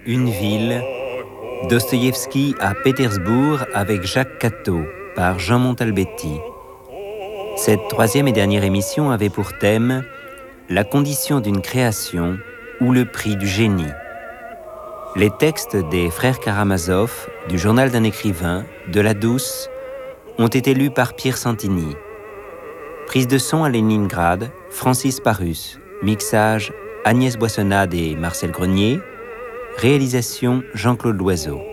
Une ville, Dostoïevski à Pétersbourg avec Jacques Catteau par Jean Montalbetti. Cette troisième et dernière émission avait pour thème la condition d'une création ou le prix du génie. Les textes des frères Karamazov, du journal d'un écrivain, de La Douce, ont été lus par Pierre Santini. Prise de son à Leningrad, Francis Parus. Mixage, Agnès Boissonnade et Marcel Grenier. Réalisation, Jean-Claude Loiseau.